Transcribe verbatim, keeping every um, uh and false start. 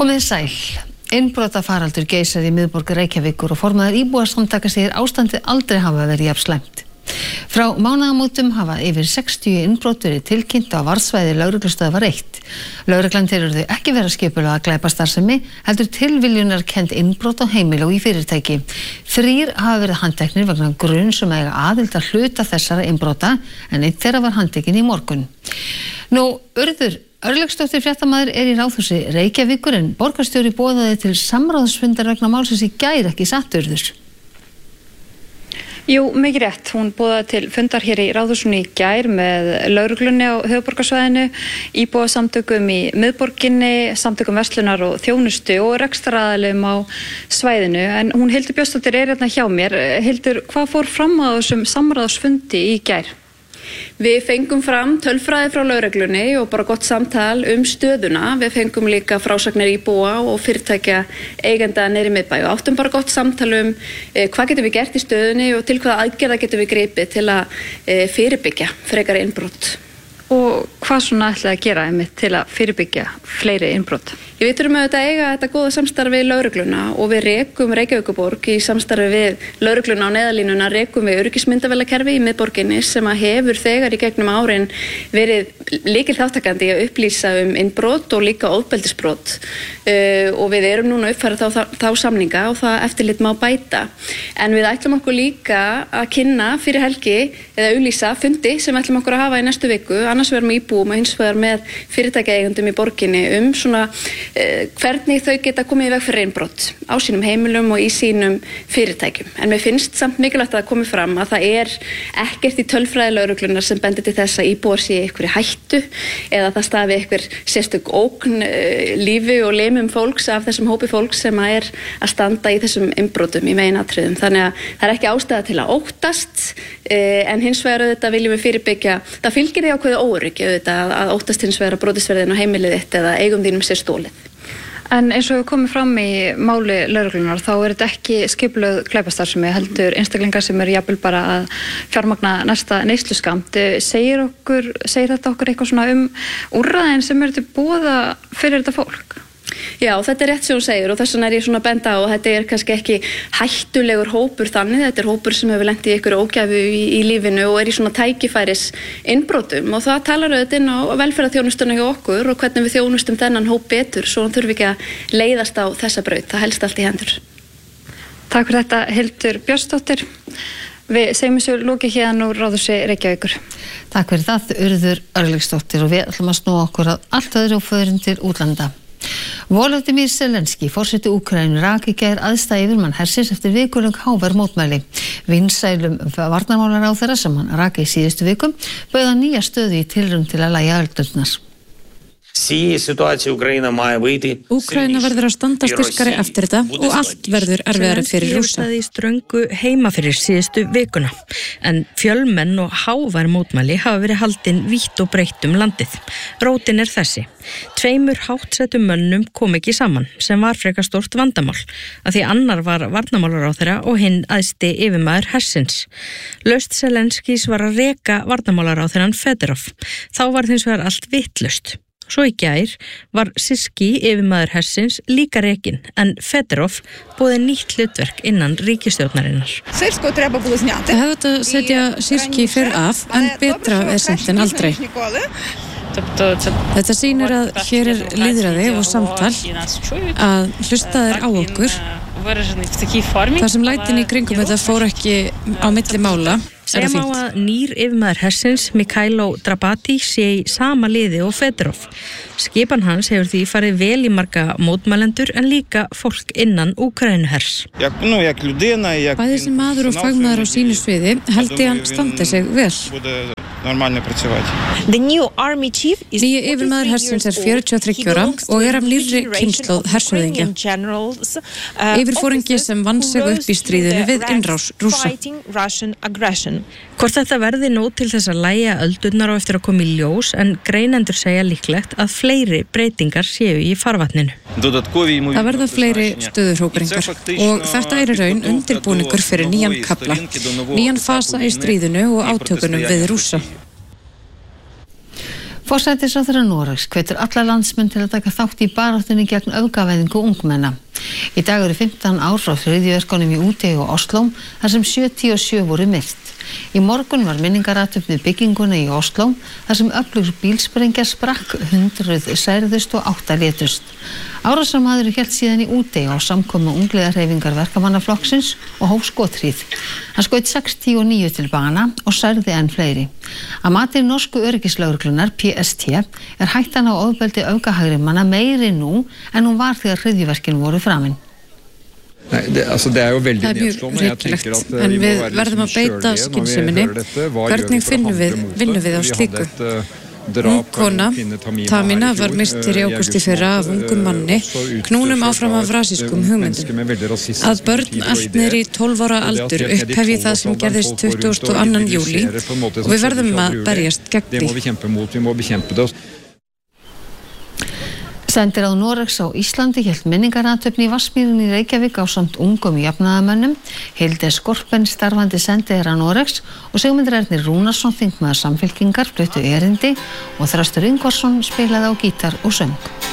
Komið sæl. Innbrotafaraldur geisar í miðborg Reykjavíkur og formaður íbúasamtaka segir ástandið aldrei hafa verið jafn slæmt. Frá mánaðamótum hafa yfir sextíu innbrot verið tilkynnt á varðsvæði lögreglustöðvar eitt. Lögreglan telur þau ekki vera skipulega glæpastarfsemi, heldur tilviljunarkennd innbrot á heimili og í fyrirtæki. Þrír hafa verið handteknir vegna gruns um að eiga aðild að hluta þessara innbrota, en einn þeirra var handtekinn í morgun. Nú, Urður Örlygsdóttir fréttamaður er í Ráðhúsi Reykjavíkur en borgarstjóri boðaði til samráðsfundar vegna málsins í gær, ekki satt, Urður? Jú, mikið rétt. Hún boðaði til fundar hér í Ráðhúsinu í gær með lögreglunni á höfuðborgarsvæðinu, íbúasamtökum í miðborginni, samtökum verslunar og þjónustu og rekstraraðilum á svæðinu. En hún Hildur Björnsdóttir er hérna hjá mér. Hildur, hvað fór fram á þessum samráðsfundi í gær? Við fengum fram tölfræði frá lögreglunni og bara gott samtal um stöðuna. Við fengum líka frásagnir íbúa og fyrirtækja eigenda niðri í miðbæ og áttum bara gott samtal um eh, hvað getum við gert í stöðunni og til hvaða aðgerða getum við gripið til að eh, fyrirbyggja frekari innbrot. Og hvað svona ætlaði að gera einmitt til að fyrirbyggja fleiri innbrot? Við þurfum auðvitað að eiga þetta góða samstarfi við lögregluna og við rekum Reykjavíkurborg í samstarfi við lögregluna á neðalínuna, rekum við öryggismyndavélakerfi í miðborginni sem að hefur þegar í gegnum árin verið lykilþáttakandi að upplýsa um innbrot og líka ofbeldisbrot uh, og við erum núna að uppfæra þá, þá, þá samninga og það eftirlit má bæta. En við ætlum okkur líka að kynna fyrir helgi eða auglýsa fundi sem ætlum okkur að hafa í næstu viku, annars vegar með íbúum og hins vegar með fyrirtækjaeigendum í borginni um svona hvernig þau geta komið í veg fyrir innbrot á sínum heimilum og í sínum fyrirtækjum. En mér finnst samt mikilvægt að það komi fram að það er ekkert í tölfræði lögreglunar sem bendir til þess að íbúar sé einhverju hættu eða það stafi einhver sérstök ógn lífi og limum fólks af þessum hópi fólks sem að er að standa í þessum innbrotum í meginatriðum. Þannig að það er ekki ástæða til að óttast en hins vegar auðvitað viljum við fyrirbyggja, það fylgir því ákveðið óöryggi auðvitað að óttast hins vegar að brotisverðin á heimilið þitt eða eigum þínum sé stólið. En eins og við komum fram í máli lögreglunar þá er þetta ekki skipulögð glæpastarfsemi heldur einstaklingar sem eru jafnvel bara að fjármagna næsta neysluskamt. Segir okkur, segir þetta okkur eitthvað svona um úrræðin sem eru til boða fyrir þetta fólk? Já, þetta er rétt sem hún segir og þess vegna er ég svona að benda á að þetta er kannski ekki hættulegur hópur þannig, þetta er hópur sem hefur lent í einhverju ógæfu í, í lífinu og er í svona tækifæris innbrotum og það talar auðvitað inn á velferðarþjónustuna hjá okkur og hvernig við þjónustum þennan hóp betur svo hann þurfi ekki að leiðast á þessa braut, það helst allt í hendur. Takk fyrir þetta, Hildur Björnsdóttir. Við segjum þessu lokið hérna úr Ráðhúsi Reykjavíkur. Takk fyrir það, Urður Örlygsdóttir og við ætlum að snúa okkur að allt öðru og förum til útlanda. Volodymyr Zelenský, forseti Úkraínu, rak í gær æðsta yfirmann hersins eftir vikulöng hávær mótmæli. Vinsælum varnarmálaráðherra sem hann rak í síðustu vikum bauð hann nýja stöðu í tilraun til að lægja öldurnar. Úkraína verður að standa styrkari eftir þetta og allt verður erfiðara fyrir Rússa. Það í ströngu heima fyrir síðustu vikuna, en fjölmenn og hávær mótmæli hafa verið haldin vítt og breytt um landið. Rótin er þessi. Tveimur háttsettum mönnum kom ekki saman, sem var frekar stórt vandamál, að því annar var varnarmálaráðherra og hinn æðsti yfirmaður hersins. Laust Zelenskís var að reka varnarmálaráðherran Fedorov. Þá var hins vegar allt vitlaust. Svo í gær var Sirski yfirmaður hersins líka rekinn, en Fedorov boði nýtt hlutverk innan ríkisstjórnarinnar. Það hefði að setja Sirski fyrr af, en betra er seint en aldrei. Þetta sýnir að hér er lýðræði og samtal, að hlustaðir á okkur. Það sem lætin í kringum þetta fór ekki á milli mála. Segja má að nýr yfirmaður hersins Mikhailo Drabati sé í sama liði og Fedorov. Skipan hans hefur því farið vel í marga mótmælendur en líka fólk innan Úkraínuhers. Bæði sem maður og fagmaður á sínu sviði held ég hann standi sig vel. Nýji yfirmaður hersins er fjörutíu og þriggja ára og er af nýrri kynslóð hershöfðingja. Yfirforingi sem vann sig upp í stríðinu við innrás Rússa. Hvort þetta verði nóg til þess að lægja öldurnar á eftir að koma í ljós, en greinendur segja líklegt að fleiri breytingar séu í farvatninu. Það verða fleiri stöðuhróperingar og þetta er í raun undirbúningur fyrir nýjan kafla, nýjan fasa í stríðinu og átökunum við Rússa. Forsætisráðherra Noregs hvetur alla landsmenn til að taka þátt í baráttunni gegn öfgavæðingu ungmenna. Í dag eru fimmtán ár frá hryðjuverkunum í Útey og Osló þar sem sjötíu og sjö voru myrt. Í morgun var minningarathöfn við bygginguna í Osló þar sem öflug bílsprengja sprakk, hundruð særðust og átta létust. Árásarmaðurinn hélt síðan í Útey á samkomu ungliðahreyfingar verkamannaflokksins og hóf skothríð. Hann skaut sextíu og níu til bana og særði enn fleiri. Að mati norsku öryggislögreglunnar P S T er hættan á ofbeldi öfgahægrimanna meiri nú en hún var þegar hryðjuverkin voru framin. Nei, det, altså det er jo veldig það er mjög reykilegt, en við verðum að beita skynseminni. Hvernig finnum við, vinnum við á slíku? Ung kona, Tamina, var myrt í ágúst í fyrra af ungum manni, knúnum áfram af rasískum hugmyndum. Að börn allt niður í tólf ára aldur upphefji það sem gerðist tuttugasta og annan júlí og við verðum að berjast gegn því. Sendiráð Noregs á Íslandi hélt minningarathöfn í Vatnsmýrinni í Reykjavík ásamt ungum jafnaðarmönnum, Hilde Skorpen starfandi sendiherra Noregs og Sigmundur Ernir Rúnarsson þingmaður Samfylkingar fluttu erindi og Þröstur Ingvarsson spilaði á gítar og söng.